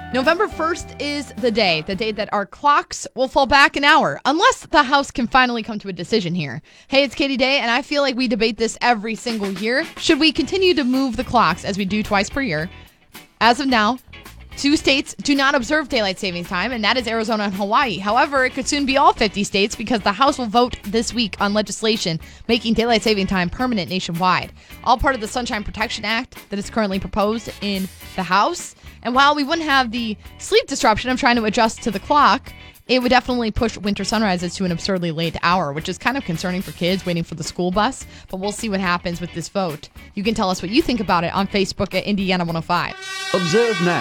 November 1st is the day that our clocks will fall back an hour, unless the House can finally come to a decision here. Hey, it's Katie Day, and I feel like we debate this every single year. Should we continue to move the clocks as we do twice per year? As of now, 2 states do not observe daylight savings time, and that is Arizona and Hawaii. However, it could soon be all 50 states because the House will vote this week on legislation making daylight saving time permanent nationwide. All part of the Sunshine Protection Act that is currently proposed in the House. And while we wouldn't have the sleep disruption of trying to adjust to the clock, it would definitely push winter sunrises to an absurdly late hour, which is kind of concerning for kids waiting for the school bus. But we'll see what happens with this vote. You can tell us what you think about it on Facebook at Indiana 105. Observe now.